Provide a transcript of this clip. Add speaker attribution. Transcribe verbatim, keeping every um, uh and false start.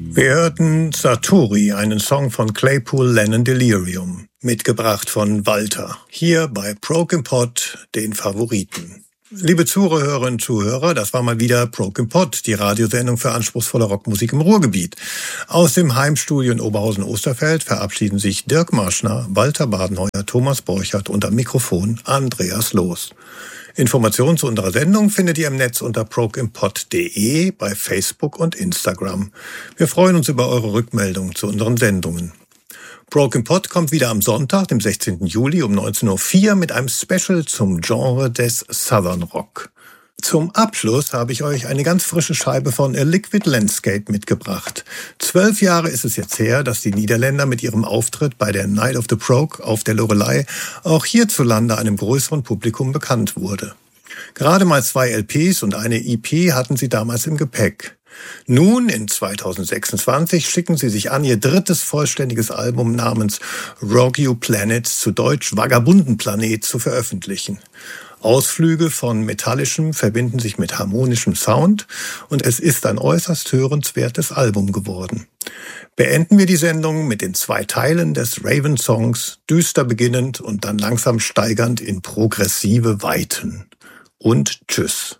Speaker 1: Wir hörten Satori, einen Song von Claypool Lennon Delirium, mitgebracht von Walter, hier bei Broken Pot, den Favoriten. Liebe Zuhörerinnen und Zuhörer, das war mal wieder Broken Pot, die Radiosendung für anspruchsvolle Rockmusik im Ruhrgebiet. Aus dem Heimstudio in Oberhausen-Osterfeld verabschieden sich Dirk Marschner, Walter Badenheuer, Thomas Borchert und am Mikrofon Andreas Loos. Informationen zu unserer Sendung findet ihr im Netz unter brokenpot punkt de, bei Facebook und Instagram. Wir freuen uns über eure Rückmeldungen zu unseren Sendungen. Broken Pot kommt wieder am Sonntag, dem sechzehnten Juli um neunzehn Uhr vier mit einem Special zum Genre des Southern Rock. Zum Abschluss habe ich euch eine ganz frische Scheibe von A Liquid Landscape mitgebracht. Zwölf Jahre ist es jetzt her, dass die Niederländer mit ihrem Auftritt bei der Night of the Brogue auf der Loreley auch hierzulande einem größeren Publikum bekannt wurde. Gerade mal zwei L Ps und eine E P hatten sie damals im Gepäck. Nun, in zweitausendsechsundzwanzig, schicken sie sich an, ihr drittes vollständiges Album namens Rogue You Planet, zu Deutsch Vagabundenplanet, zu veröffentlichen. Ausflüge von metallischem verbinden sich mit harmonischem Sound und es ist ein äußerst hörenswertes Album geworden. Beenden wir die Sendung mit den zwei Teilen des Raven-Songs, düster beginnend und dann langsam steigernd in progressive Weiten. Und tschüss.